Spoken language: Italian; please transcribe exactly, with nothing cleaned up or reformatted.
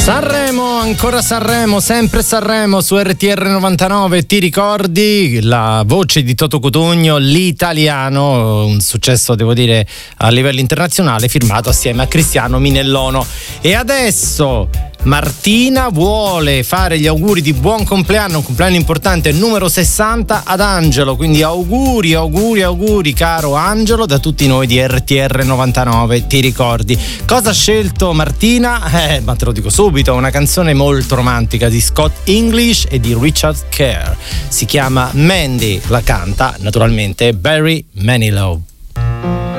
Sanremo, ancora Sanremo, sempre Sanremo su R T R novantanove. Ti ricordi la voce di Toto Cutugno, l'italiano, un successo devo dire a livello internazionale, firmato assieme a Cristiano Minellono. E adesso Martina vuole fare gli auguri di buon compleanno, un compleanno importante, numero sessanta, ad Angelo, quindi auguri, auguri, auguri caro Angelo da tutti noi di R T R novantanove. Ti ricordi cosa ha scelto Martina? Eh, ma te lo dico subito, una canzone molto romantica di Scott English e di Richard Kerr, si chiama Mandy, la canta naturalmente Barry Manilow.